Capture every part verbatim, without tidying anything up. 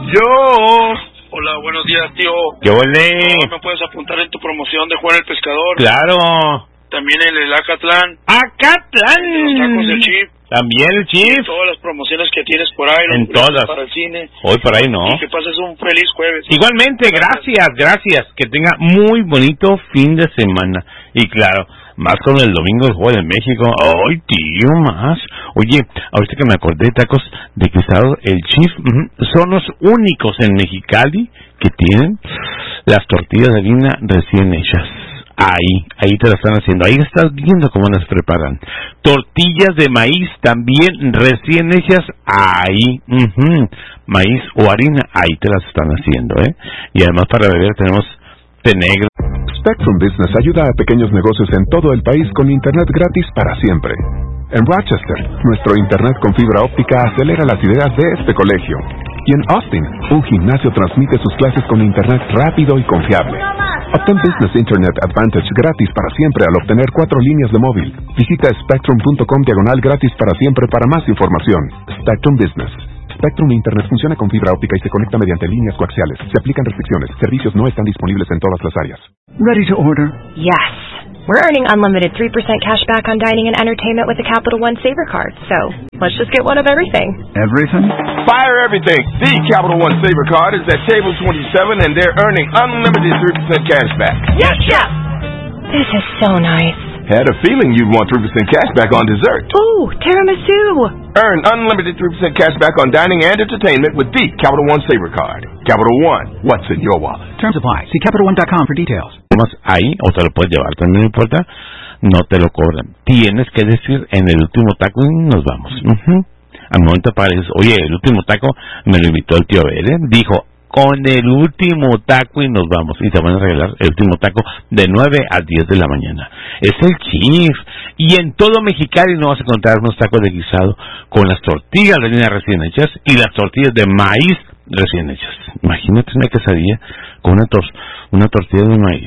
Yo. Hola, buenos días, tío. ¿Qué huele? ¿Me puedes apuntar en tu promoción de Juan el Pescador? Claro. También en el Acatlán. ¡Acatlán! Los tacos del Chip. También el Chip. Y todas las promociones que tienes por ahí. En todas. Para el cine. Hoy por ahí no. Y que pases un feliz jueves. Igualmente, gracias, gracias. Que tenga muy bonito fin de semana. Y claro, más con el domingo del Juego de México. ¡Ay, tío, más! Oye, ahorita que me acordé, tacos de guisado, el Chip, uh-huh, son los únicos en Mexicali que tienen las tortillas de harina recién hechas. Ahí, ahí te las están haciendo. Ahí estás viendo cómo las preparan. Tortillas de maíz también recién hechas. Ahí, uh-huh, maíz o harina, ahí te las están haciendo, ¿eh? Y además para beber tenemos té negro. Spectrum Business ayuda a pequeños negocios en todo el país con internet gratis para siempre. En Rochester, nuestro internet con fibra óptica acelera las ideas de este colegio. Y en Austin, un gimnasio transmite sus clases con internet rápido y confiable. Obtén Business Internet Advantage gratis para siempre al obtener cuatro líneas de móvil. Visita spectrum punto com diagonal gratis para siempre para más información. Spectrum Business. Spectrum Internet funciona con fibra óptica y se conecta mediante líneas coaxiales. Se aplican restricciones. Servicios no están disponibles en todas las áreas. Ready to order? Yes. We're earning unlimited three percent cash back on dining and entertainment with the Capital One Saver Card. So, let's just get one of everything. Everything? Fire everything. The Capital One Saver Card is at table twenty-seven and they're earning unlimited three percent cash back. Yes, Chef! This is so nice. Had a feeling you'd want three percent cash back on dessert. Ooh, tiramisu! Earn unlimited three percent cash back on dining and entertainment with the Capital One Saver Card. Capital One, what's in your wallet? Terms apply. See Capital One dot com for details. Ahí, o te lo puedes llevar, también no importa, no te lo cobran. Tienes que decir en el último taco y nos vamos. Uh-huh. Al momento apareces, oye, el último taco me lo invitó el tío Bere, dijo, con el último taco y nos vamos. Y te van a regalar el último taco de nueve a diez de la mañana. Es el Chief. Y en todo Mexicali no vas a encontrar unos tacos de guisado con las tortillas de harina recién hechas y las tortillas de maíz recién hechas. Imagínate una quesadilla con una, tor una tortilla de maíz.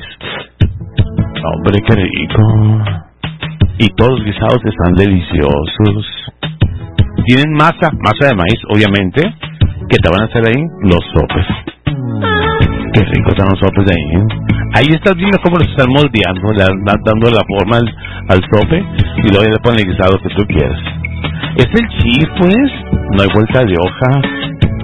Hombre, qué rico. Y todos los guisados están deliciosos. Tienen masa, masa de maíz, obviamente, que te van a hacer ahí los sopes. Qué rico están los sopes de ahí. Ahí estás viendo cómo los están moldeando, le están dando la forma al, al sope y luego ya le ponen el guisado que tú quieras. Es el chip, pues. No hay vuelta de hoja.